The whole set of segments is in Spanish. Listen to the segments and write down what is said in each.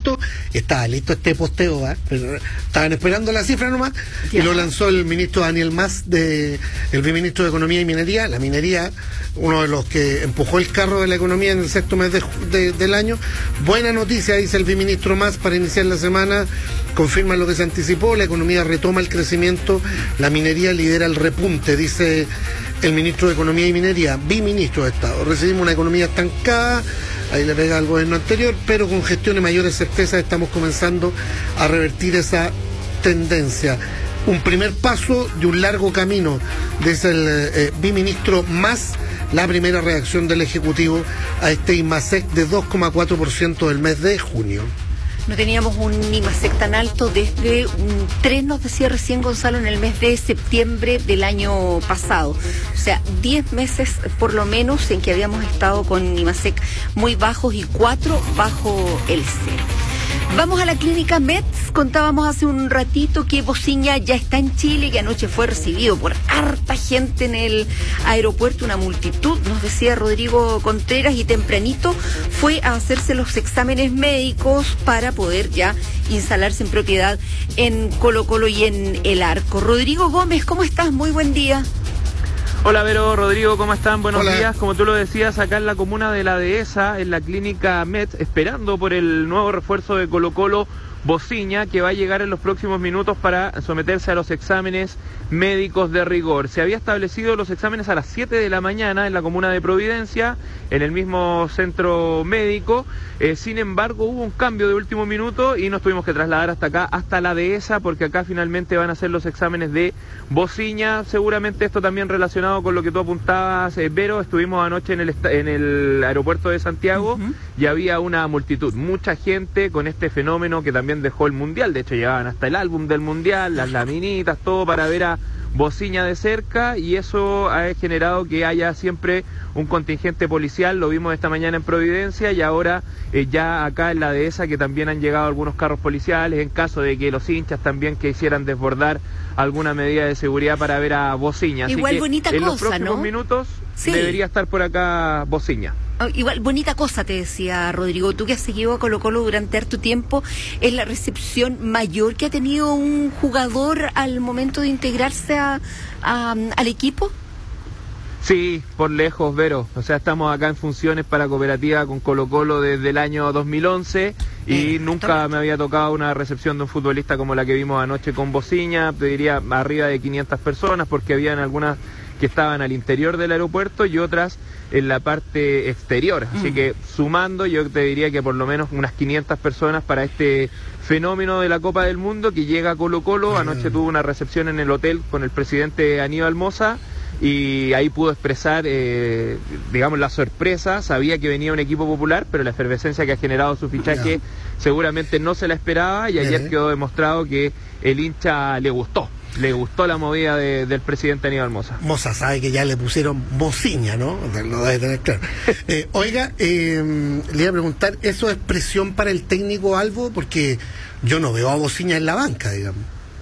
listo este posteo, pero estaban esperando la cifra nomás, y lo lanzó el ministro Daniel Mas, el viceministro de Economía y Minería. La minería, uno de los que empujó el carro de la economía en el sexto mes del año. Buena noticia, dice el viceministro Mas, para iniciar la semana. Confirma lo que se anticipó, la economía retoma el crecimiento, la minería lidera el repunte, dice el ministro de Economía y Minería, viceministro de Estado. Recibimos una economía estancada, ahí le pega al gobierno anterior, pero con gestión y mayores certezas estamos comenzando a revertir esa tendencia. Un primer paso de un largo camino, dice el viceministro Mas, la primera reacción del Ejecutivo a este IMASEC de 2,4% del mes de junio. No teníamos un IMASEC tan alto desde un 3, nos decía recién Gonzalo, en el mes de septiembre del año pasado. O sea, 10 meses por lo menos en que habíamos estado con IMASEC muy bajos y 4 bajo el cero. Vamos a la clínica Metz. Contábamos hace un ratito que Bociña ya está en Chile, que anoche fue recibido por harta gente en el aeropuerto, una multitud, nos decía Rodrigo Contreras, y tempranito fue a hacerse los exámenes médicos para poder ya instalarse en propiedad en Colo-Colo y en El Arco. Rodrigo Gómez, ¿cómo estás? Muy buen día. Hola Vero, Rodrigo, ¿cómo están? Buenos Hola. días. Como tú lo decías, acá en la comuna de La Dehesa, en la clínica Metz, esperando por el nuevo refuerzo de Colo-Colo, Bociña, que va a llegar en los próximos minutos para someterse a los exámenes médicos de rigor. Se había establecido los exámenes a las 7 de la mañana en la comuna de Providencia, en el mismo centro médico. Sin embargo, hubo un cambio de último minuto y nos tuvimos que trasladar hasta acá, hasta La Dehesa, porque acá finalmente van a hacer los exámenes de Bociña. Seguramente esto también relacionado con lo que tú apuntabas, Vero. Estuvimos anoche en el aeropuerto de Santiago y había una multitud, mucha gente con este fenómeno que también dejó el Mundial. De hecho, llevaban hasta el álbum del Mundial, las laminitas, todo para ver a Bociña de cerca, y eso ha generado que haya siempre un contingente policial. Lo vimos esta mañana en Providencia y ahora ya acá en La Dehesa, que también han llegado algunos carros policiales en caso de que los hinchas también quisieran desbordar alguna medida de seguridad para ver a Bociña. Así Igual que bonita en cosa, los próximos ¿no? minutos Sí. debería estar por acá Bociña. Igual, bonita cosa, te decía Rodrigo, tú que has seguido a Colo-Colo durante harto tiempo, es la recepción mayor que ha tenido un jugador al momento de integrarse al equipo. Sí, por lejos, Vero. O sea, estamos acá en funciones para cooperativa con Colo-Colo desde el año 2011 y nunca me había tocado una recepción de un futbolista como la que vimos anoche con Bociña. Te diría arriba de 500 personas, porque habían algunas que estaban al interior del aeropuerto y otras en la parte exterior. Así que sumando, yo te diría que por lo menos unas 500 personas para este fenómeno de la Copa del Mundo que llega a Colo-Colo. Anoche tuvo una recepción en el hotel con el presidente Aníbal Mosa y ahí pudo expresar, digamos, la sorpresa. Sabía que venía un equipo popular, pero la efervescencia que ha generado su fichaje seguramente no se la esperaba, y ayer quedó demostrado que el hincha le gustó la movida del presidente Aníbal Mosa. Mosa sabe que ya le pusieron Bociña, ¿no? Lo debe tener claro. Oiga, le iba a preguntar, ¿eso es presión para el técnico Albo? Porque yo no veo a Bociña en la banca, digamos.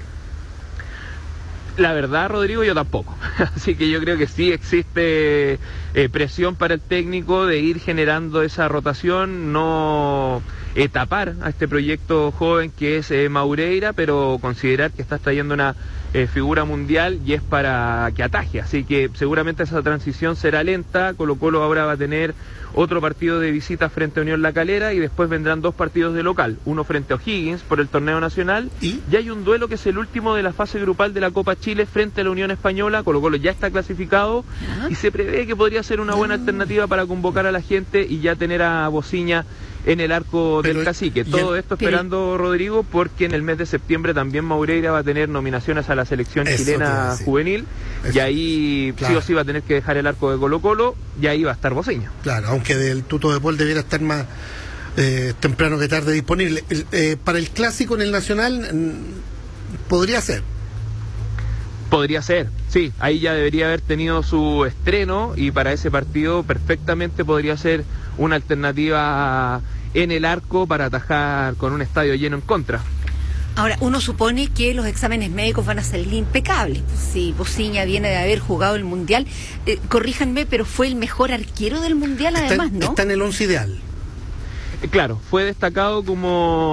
La verdad, Rodrigo, yo tampoco. Así que yo creo que sí existe presión para el técnico de ir generando esa rotación, no tapar a este proyecto joven que es Maureira, pero considerar que estás trayendo una figura mundial y es para que ataje. Así que seguramente esa transición será lenta. Colo-Colo ahora va a tener otro partido de visita frente a Unión La Calera y después vendrán 2 partidos de local, uno frente a O'Higgins por el torneo nacional y hay un duelo que es el último de la fase grupal de la Copa Chile frente a la Unión Española. Colo-Colo ya está clasificado y se prevé que podría ser una buena alternativa para convocar a la gente y ya tener a Bociña en el arco del Cacique. Todo esto esperando, Rodrigo, porque en el mes de septiembre también Maureira va a tener nominaciones a la selección chilena juvenil y ahí sí o sí va a tener que dejar el arco de Colo-Colo y ahí va a estar Bociña. Claro, aunque del Tuto de Paul debiera estar más temprano que tarde disponible. Para el clásico en el Nacional, podría ser. Podría ser, sí, ahí ya debería haber tenido su estreno y para ese partido perfectamente podría ser una alternativa en el arco para atajar con un estadio lleno en contra. Ahora, uno supone que los exámenes médicos van a salir impecables. Si Bociña viene de haber jugado el Mundial, corríjanme, pero fue el mejor arquero del Mundial además, ¿no? Está en el 11 ideal. Claro, fue destacado como